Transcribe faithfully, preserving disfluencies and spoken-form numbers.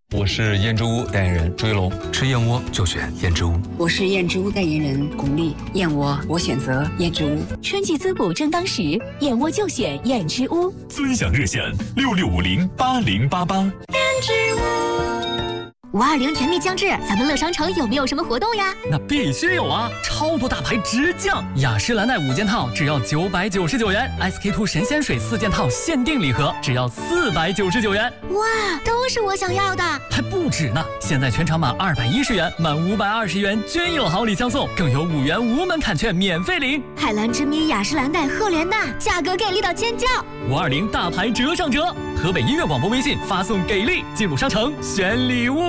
我是燕之屋代言人朱一龙， 吃燕窝就选燕之屋。 我是燕之屋代言人巩俐，燕窝我选择燕之屋。 春季滋补正当时，燕窝就选燕之屋。 尊享热线六六五零八零八八。燕之屋。 五二零甜蜜将至，咱们乐商城有没有什么活动呀？ 那必须有啊！超多大牌直降，雅诗兰黛五件套只要九百九十九元 ，S K two 神仙水四件套限定礼盒只要四百九十九元。 哇，都是我想要的！ 还不止呢！现在全场满二百一十元，满五百二十元均有好礼相送，更有五元无门槛券免费领。 海蓝之谜、雅诗兰黛、赫莲娜，价格给力到尖叫！ 五二零大牌折上折，河北音乐广播微信发送给力，进入商城选礼物。